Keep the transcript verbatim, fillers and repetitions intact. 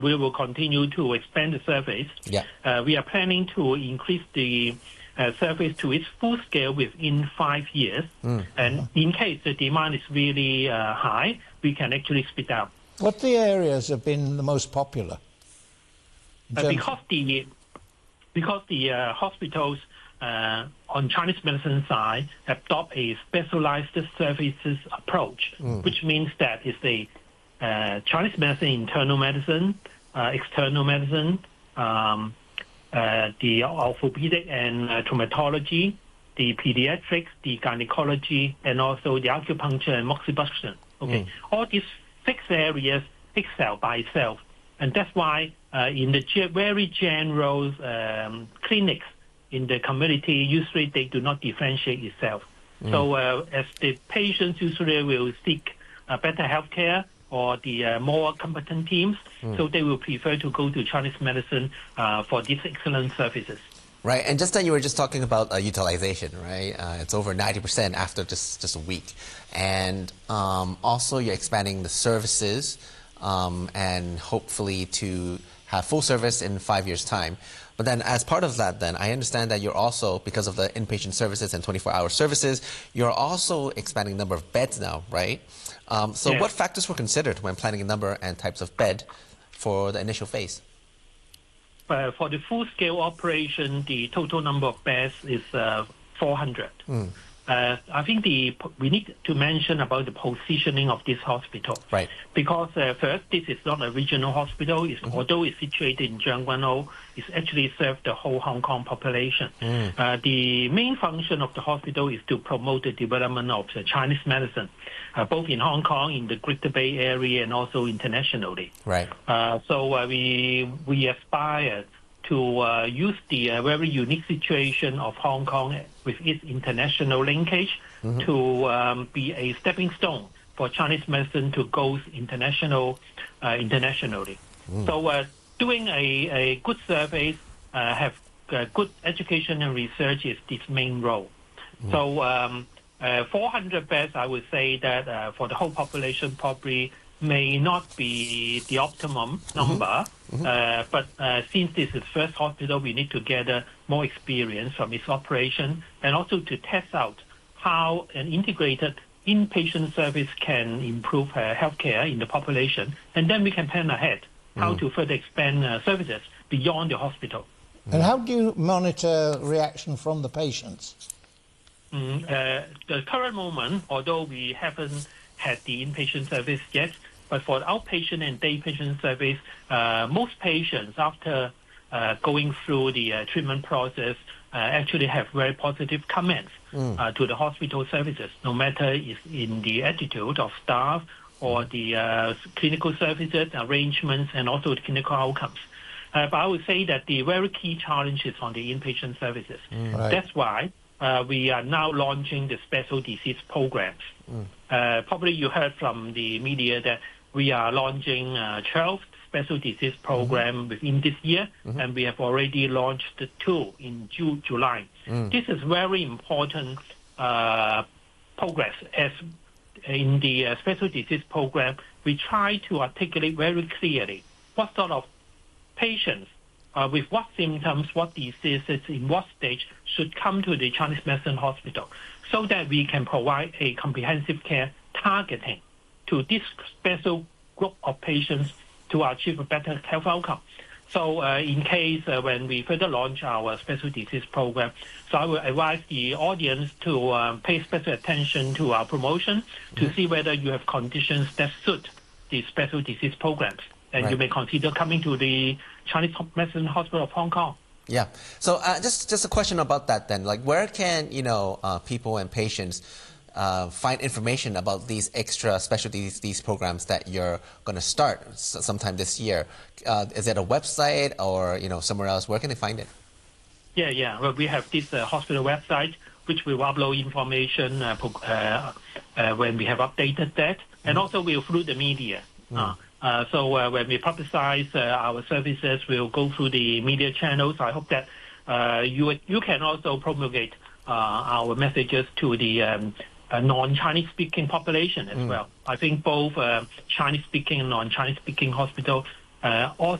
we will continue to expand the service. Yeah. Uh, we are planning to increase the uh, service to its full scale within five years. Mm. And in case the demand is really uh, high, we can actually speed up. What the areas have been the most popular? Uh, because the because the uh, hospitals uh, on Chinese medicine side adopt a specialized services approach, mm. which means that it's a uh, Chinese medicine, internal medicine, uh, external medicine, um, uh, the orthopedic and uh, traumatology, the pediatrics, the gynecology, and also the acupuncture and moxibustion. Okay, mm. all these six areas excel by itself, and that's why uh, in the ge- very general um, clinics in the community, usually they do not differentiate itself. Mm. So uh, as the patients usually will seek uh, better healthcare or the uh, more competent teams, mm. so they will prefer to go to Chinese medicine uh, for these excellent services. Right, and just then you were just talking about uh, utilization, right? Uh, it's over ninety percent after just, just a week. And um, also you're expanding the services um, and hopefully to have full service in five years' time. But then as part of that then, I understand that you're also, because of the inpatient services and twenty-four hour services, you're also expanding the number of beds now, right? Um, so yes. what factors were considered when planning a number and types of bed for the initial phase? Uh, for the full-scale operation, the total number of beds is uh, four hundred. Mm. Uh, I think the we need to mention about the positioning of this hospital. Right. Because uh, first, this is not a regional hospital. It's, mm-hmm. Although it's situated in Jiangguanou, it's actually serves the whole Hong Kong population. Mm. Uh, the main function of the hospital is to promote the development of the Chinese medicine, uh, both in Hong Kong, in the Greater Bay Area, and also internationally. Right. Uh, so uh, we we aspire to uh, use the uh, very unique situation of Hong Kong with its international linkage mm-hmm. to um, be a stepping stone for Chinese medicine to go international, uh, internationally. Mm. So uh, doing a, a good service, uh, have uh, good education and research is this main role. Mm. So um, uh, four hundred beds, I would say that uh, for the whole population probably may not be the optimum number, mm-hmm. uh, but uh, since this is first hospital, we need to gather more experience from its operation and also to test out how an integrated inpatient service can improve uh, healthcare in the population, and then we can plan ahead how mm. to further expand uh, services beyond the hospital. And how do you monitor reaction from the patients? Mm, uh, the current moment, although we haven't had the inpatient service yet, but for the outpatient and day patient service, uh, most patients, after uh, going through the uh, treatment process, uh, actually have very positive comments mm. uh, to the hospital services, no matter it's in the attitude of staff or the uh, clinical services, arrangements, and also the clinical outcomes. Uh, but I would say that the very key challenge is on the inpatient services. Mm. Right. That's why uh, we are now launching the special disease programs. Mm. Uh, probably you heard from the media that we are launching uh, twelve special disease program mm-hmm. within this year, mm-hmm. and we have already launched two in June, July. Mm. This is very important uh, progress, as in the uh, special disease program, we try to articulate very clearly what sort of patients uh, with what symptoms, what diseases, in what stage should come to the Chinese medicine hospital, so that we can provide a comprehensive care targeting to this special group of patients to achieve a better health outcome. So uh, in case uh, when we further launch our special disease program, so I will advise the audience to um, pay special attention to our promotion to mm-hmm. see whether you have conditions that suit the special disease programs. And right. you may consider coming to the Chinese Medicine Hospital of Hong Kong. Yeah. So uh, just just a question about that then. Like, where can, you know, uh, people and patients uh, find information about these extra specialties, these programs that you're going to start sometime this year? Uh, is it a website or, you know, somewhere else? Where can they find it? Yeah, yeah. Well, we have this uh, hospital website, which will upload information uh, uh, uh, when we have updated that. Mm-hmm. And also we'll through the media. Mm-hmm. uh, Uh, so uh, when we publicize uh, our services, we'll go through the media channels. I hope that uh, you you can also promulgate uh, our messages to the um, uh, non-Chinese speaking population as mm. well. I think both uh, Chinese speaking and non-Chinese speaking hospitals uh, all